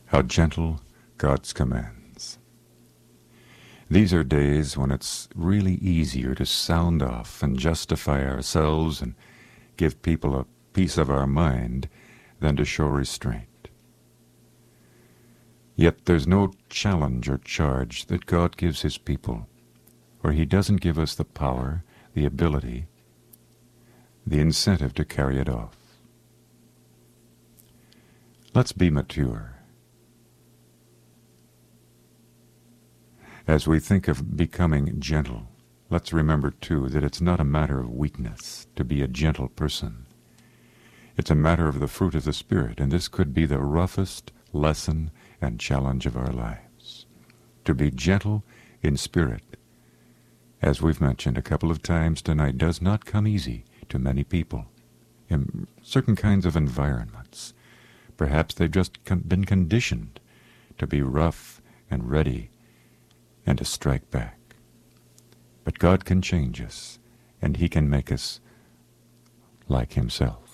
How gentle God's commands. These are days when it's really easier to sound off and justify ourselves and give people a piece of our mind than to show restraint. Yet there's no challenge or charge that God gives his people where he doesn't give us the power, the ability, the incentive to carry it off. Let's be mature. As we think of becoming gentle, let's remember too that it's not a matter of weakness to be a gentle person. It's a matter of the fruit of the Spirit, and this could be the roughest lesson and challenge of our lives. To be gentle in spirit, as we've mentioned a couple of times tonight, does not come easy to many people in certain kinds of environments. Perhaps they've just been conditioned to be rough and ready and to strike back. But God can change us, and he can make us like himself.